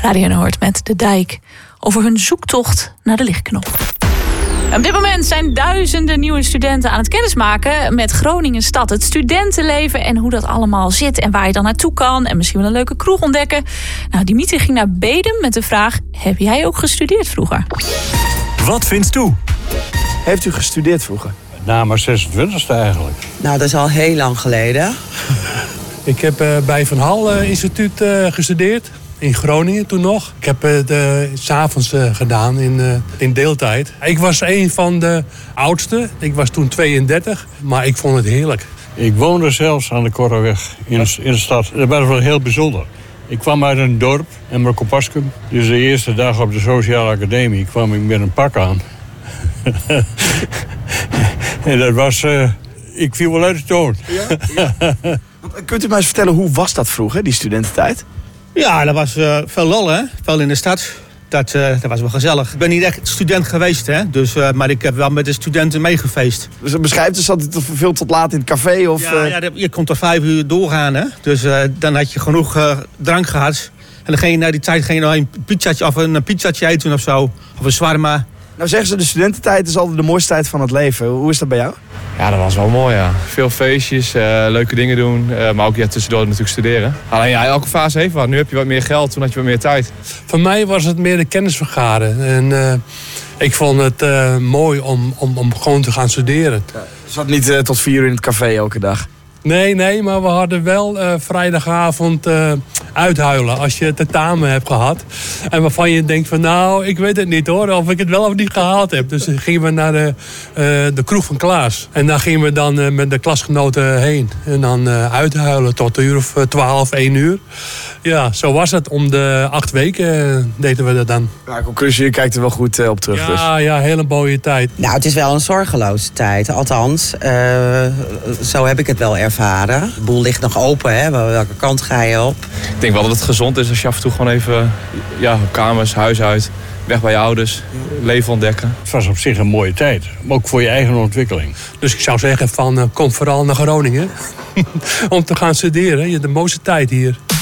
Radio Noord met De Dijk over hun zoektocht naar de lichtknop. Op dit moment zijn duizenden nieuwe studenten aan het kennismaken met Groningen stad. Het studentenleven en hoe dat allemaal zit en waar je dan naartoe kan. En misschien wel een leuke kroeg ontdekken. Nou, Dimitri ging naar Bedum met de vraag: heb jij ook gestudeerd vroeger? Wat vindt toe? Heeft u gestudeerd vroeger? Na mijn 26e eigenlijk. Nou, dat is al heel lang geleden. Ik heb bij Van Hal Instituut gestudeerd. In Groningen toen nog. Ik heb het 's avonds gedaan in deeltijd. Ik was een van de oudste. Ik was toen 32. Maar ik vond het heerlijk. Ik woonde zelfs aan de Korreweg in de stad. Dat was wel heel bijzonder. Ik kwam uit een dorp, Emmerkopaskum. Dus de eerste dag op de Sociale Academie kwam ik met een pak aan. En dat was... ik viel wel uit de toon. Ja? Kunt u mij eens vertellen, hoe was dat vroeger, die studententijd? Ja, dat was veel lol, hè? Veel in de stad. Dat was wel gezellig. Ik ben niet echt student geweest, hè? Dus, maar ik heb wel met de studenten meegefeest. Dus beschrijft dus dat het veel tot laat in het café? Of, ja, je kon tot 5 uur doorgaan, hè? Dus dan had je genoeg drank gehad. En dan ging je na die tijd nog een pizzatje eten of zo. Of een shawarma. Nou zeggen ze, de studententijd is altijd de mooiste tijd van het leven. Hoe is dat bij jou? Ja, dat was wel mooi, ja. Veel feestjes, leuke dingen doen. Maar ook tussendoor natuurlijk studeren. Alleen ja, elke fase heeft wat. Nu heb je wat meer geld, toen had je wat meer tijd. Voor mij was het meer de kennis vergaren. En ik vond het mooi om gewoon te gaan studeren. Ja, je zat niet tot 4 uur in het café elke dag? Nee, maar we hadden wel vrijdagavond uithuilen als je tentamen hebt gehad. En waarvan je denkt van nou, ik weet het niet hoor, of ik het wel of niet gehaald heb. Dus gingen we naar de kroeg van Klaas. En daar gingen we dan met de klasgenoten heen. En dan uithuilen tot een uur of 12, 1 uur. Ja, zo was het. Om de 8 weken deden we dat dan. Ja, conclusie, je kijkt er wel goed op terug. Ja, hele mooie tijd. Nou, het is wel een zorgeloze tijd. Althans, zo heb ik het wel ervaren. De boel ligt nog open, hè? Welke kant ga je op? Ik denk wel dat het gezond is als je af en toe gewoon even op kamers, huis uit, weg bij je ouders, leven ontdekken. Het was op zich een mooie tijd, maar ook voor je eigen ontwikkeling. Dus ik zou zeggen van kom vooral naar Groningen om te gaan studeren. Je hebt de mooiste tijd hier.